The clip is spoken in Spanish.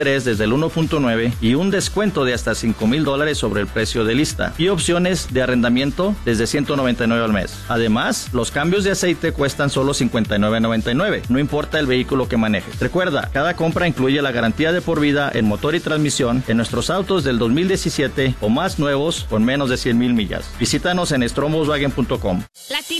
desde el 1.9 y un descuento de hasta $5,000 sobre el precio de lista y opciones de arrendamiento desde $199 al mes. Además, los cambios de aceite cuestan solo $59.99, no importa el vehículo que manejes. Recuerda, cada compra incluye la garantía de por vida en motor y transmisión en nuestros autos del 2017 o más nuevos con menos de 100,000 millas. Visítanos en stromvolkswagen.com.